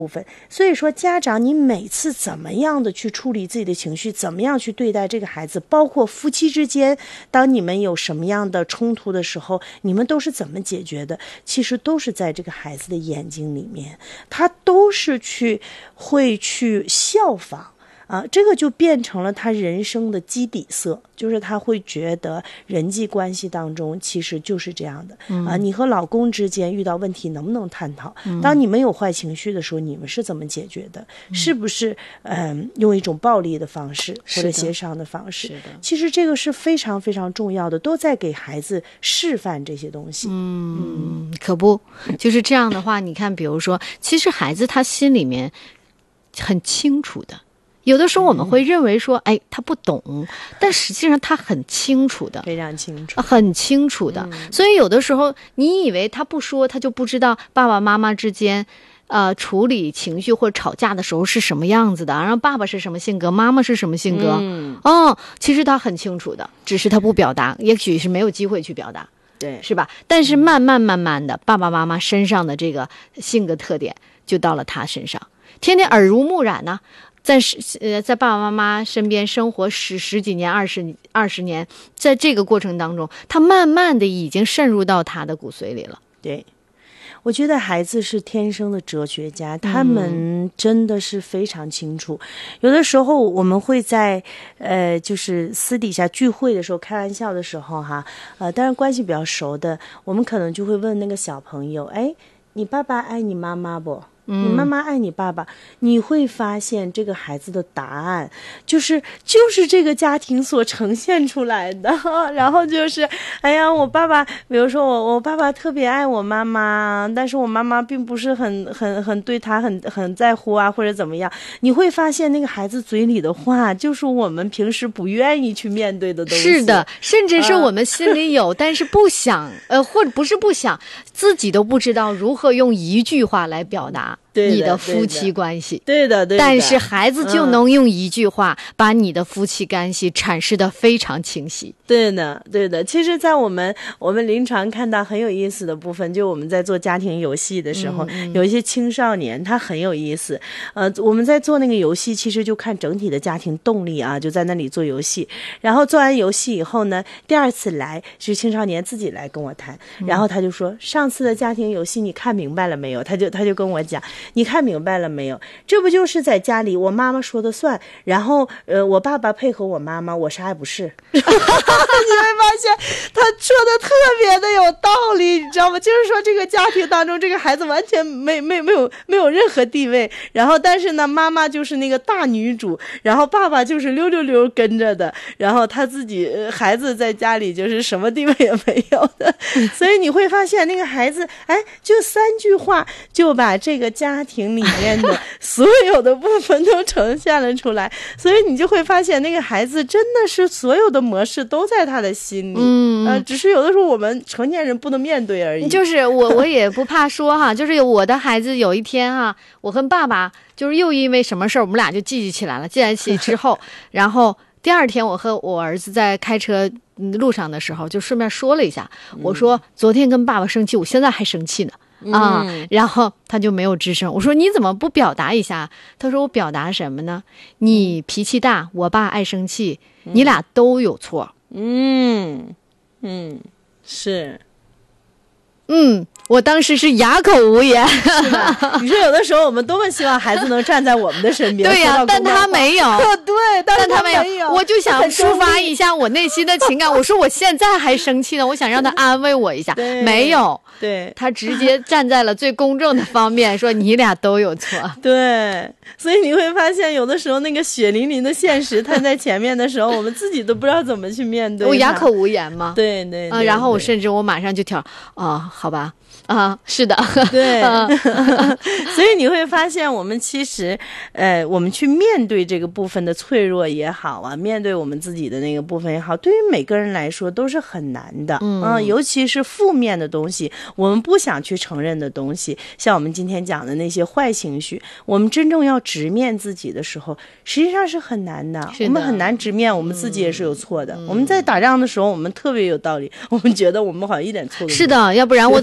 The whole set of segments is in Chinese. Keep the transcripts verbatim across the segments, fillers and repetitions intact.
部分。所以说家长你每次怎么样的去处理自己的情绪，怎么样去对待这个孩子，包括夫妻之间当你们有什么样的冲突的时候，你们都是怎么解决的，其实都是在这个孩子的眼睛里面，他都是去会去效仿啊，这个就变成了他人生的基底色，就是他会觉得人际关系当中其实就是这样的、嗯、啊，你和老公之间遇到问题能不能探讨、嗯、当你们有坏情绪的时候你们是怎么解决的、嗯、是不是嗯用一种暴力的方式或者协商的方式，其实这个是非常非常重要的，都在给孩子示范这些东西。 嗯，嗯可不就是这样的话，你看比如说其实孩子他心里面很清楚的，有的时候我们会认为说、嗯、哎，他不懂，但实际上他很清楚的， 非常清楚， 很清楚的、嗯、所以有的时候你以为他不说他就不知道爸爸妈妈之间呃，处理情绪或者吵架的时候是什么样子的，然后爸爸是什么性格，妈妈是什么性格，嗯，哦，其实他很清楚的，只是他不表达，也许是没有机会去表达， 对， 是吧？但是慢慢慢慢的、嗯、爸爸妈妈身上的这个性格特点就到了他身上，天天耳濡目染呢、啊，在呃在爸爸妈妈身边生活十十几年、二十二十年，在这个过程当中，他慢慢的已经渗入到他的骨髓里了。 对，我觉得孩子是天生的哲学家，他们真的是非常清楚、嗯、有的时候我们会在呃就是私底下聚会的时候开玩笑的时候哈，呃当然关系比较熟的，我们可能就会问那个小朋友，哎，你爸爸爱你妈妈不？你妈妈爱你爸爸、嗯、你会发现这个孩子的答案就是就是这个家庭所呈现出来的，然后就是哎呀我爸爸，比如说我我爸爸特别爱我妈妈，但是我妈妈并不是很很很对他很很在乎啊，或者怎么样，你会发现那个孩子嘴里的话就是我们平时不愿意去面对的东西。 是的，甚至是我们心里有、啊、但是不想呃或者不是不想，自己都不知道如何用一句话来表达你的夫妻关系。 对的，对的， 但是孩子就能用一句话把你的夫妻关系阐释得非常清晰。 对的，对的。其实在我们我们临床看到很有意思的部分，就我们在做家庭游戏的时候、嗯、有一些青少年他很有意思，呃我们在做那个游戏其实就看整体的家庭动力啊，就在那里做游戏，然后做完游戏以后呢，第二次来是青少年自己来跟我谈，然后他就说、嗯、上次的家庭游戏你看明白了没有，他就他就跟我讲，你看明白了没有？这不就是在家里我妈妈说的算，然后呃我爸爸配合我妈妈，我啥也不是。你会发现他说的特别的有道理，你知道吗？就是说这个家庭当中这个孩子完全没没没有没有任何地位，然后但是呢妈妈就是那个大女主，然后爸爸就是溜溜溜跟着的，然后他自己孩子在家里就是什么地位也没有的。所以你会发现那个孩子哎就三句话就把这个家庭里面的所有的部分都呈现了出来，所以你就会发现那个孩子真的是所有的模式都在他的心里，嗯，呃，只是有的时候我们成年人不能面对而已。 就是我我也不怕说哈，就是我的孩子有一天哈，我跟爸爸就是又因为什么事儿，我们俩就记起起来了，记在一起之后，然后第二天我和我儿子在开车路上的时候，就顺便说了一下，我说昨天跟爸爸生气，我现在还生气呢。啊、嗯，然后他就没有吱声。我说你怎么不表达一下？他说我表达什么呢？你脾气大，我爸爱生气，嗯、你俩都有错。 嗯嗯，是， 嗯。我当时是哑口无言。 是吧？你说有的时候我们多么希望孩子能站在我们的身边。 对呀、啊，但他没有。 对，但他没有。我就想抒发一下我内心的情感。我说我现在还生气呢，我想让他安慰我一下。没有。 对， 他直接站在了最公正的方面，说你俩都有错。 对，所以你会发现有的时候那个血淋淋的现实摊在前面的时候，我们自己都不知道怎么去面对。 我哑口无言吗？ 对 对, 对, 对、 呃、然后我甚至我马上就挑啊、哦，好吧。啊，是的， 对，所以你会发现，我们其实，呃，我们去面对这个部分的脆弱也好啊，面对我们自己的那个部分也好，对于每个人来说都是很难的，嗯、呃，尤其是负面的东西，我们不想去承认的东西，像我们今天讲的那些坏情绪，我们真正要直面自己的时候，实际上是很难的，的我们很难直面我们自己也是有错的。嗯、我们在打仗的时候，我们特别有道理，我们觉得我们好像一点错都没有。 是的，要不然我怎么从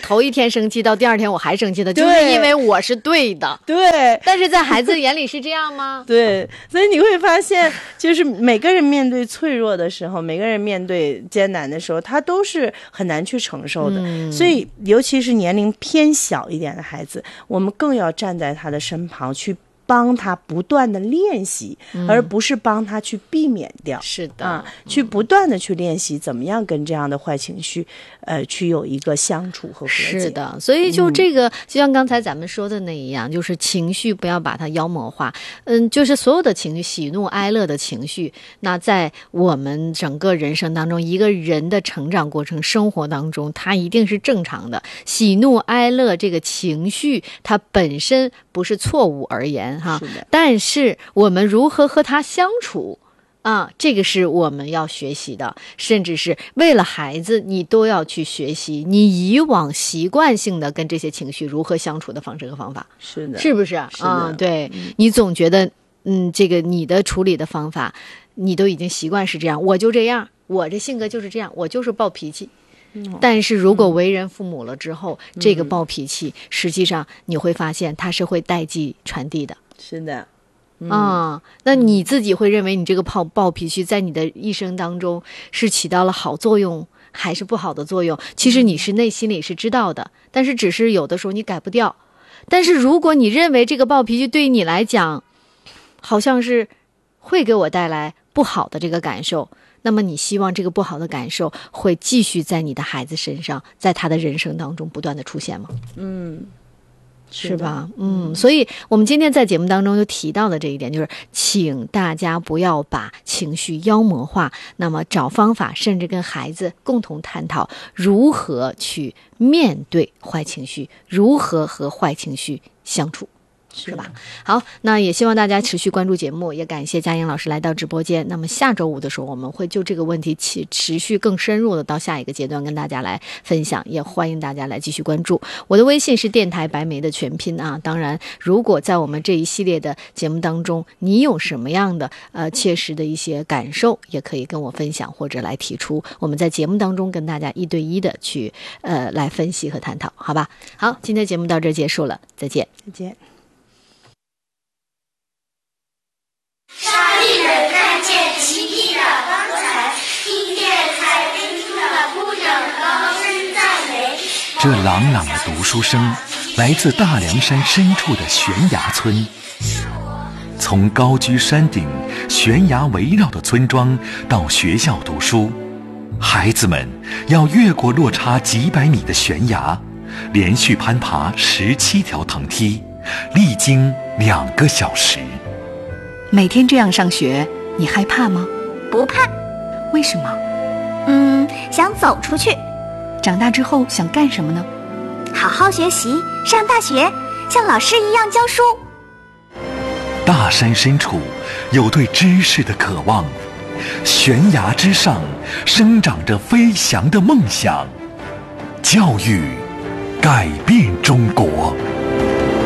头一天生气到第二天我还生气的，就是因为我是对的。 对， 但是在孩子眼里是这样吗？ 对，所以你会发现，就是每个人面对脆弱的时候，每个人面对艰难的时候，他都是很难去承受的。嗯、所以，尤其是年龄偏小一点的孩子，我们更要站在他的身旁去帮他不断的练习、嗯、而不是帮他去避免掉。 是的、 啊、去不断的去练习怎么样跟这样的坏情绪呃，去有一个相处和和解。 是的，所以就这个、嗯、就像刚才咱们说的那一样，就是情绪不要把它妖魔化。嗯，就是所有的情绪，喜怒哀乐的情绪，那在我们整个人生当中，一个人的成长过程生活当中，它一定是正常的。喜怒哀乐这个情绪它本身不是错误而言哈， 是的， 但是我们如何和它相处啊，这个是我们要学习的，甚至是为了孩子，你都要去学习你以往习惯性的跟这些情绪如何相处的方式和方法。 是的， 是不是啊？对、嗯、你总觉得嗯，这个你的处理的方法，你都已经习惯是这样，我就这样，我这性格就是这样，我就是暴脾气。嗯、但是如果为人父母了之后、嗯、这个暴脾气实际上你会发现它是会代际传递的。 是的。 嗯、啊，那你自己会认为你这个暴暴脾气在你的一生当中是起到了好作用还是不好的作用？其实你是内心里是知道的，但是只是有的时候你改不掉。但是如果你认为这个暴脾气对你来讲好像是会给我带来不好的这个感受，那么你希望这个不好的感受会继续在你的孩子身上，在他的人生当中不断的出现吗？ 嗯， 是吧？嗯，所以我们今天在节目当中就提到了这一点，就是请大家不要把情绪妖魔化，那么找方法，甚至跟孩子共同探讨如何去面对坏情绪，如何和坏情绪相处。是吧？好，那也希望大家持续关注节目，也感谢佳颖老师来到直播间。那么下周五的时候，我们会就这个问题持持续更深入的到下一个阶段跟大家来分享，也欢迎大家来继续关注。我的微信是电台白梅的全拼啊。当然，如果在我们这一系列的节目当中，你有什么样的呃切实的一些感受，也可以跟我分享或者来提出，我们在节目当中跟大家一对一的去呃来分析和探讨，好吧？好，今天节目到这儿结束了，再见， 再见。 沙利人看见奇异的光彩，听见海边中的姑娘高声赞美。 这朗朗的读书声来自大凉山深处的悬崖村。从高居山顶、悬崖围绕的村庄到学校读书，孩子们要越过落差几百米的悬崖，连续攀爬十七条藤梯，历经两个小时。 每天这样上学，你害怕吗？ 不怕。 为什么？ 嗯，想走出去。 长大之后想干什么呢？ 好好学习，上大学，像老师一样教书。 大山深处有对知识的渴望，悬崖之上生长着飞翔的梦想。教育改变中国。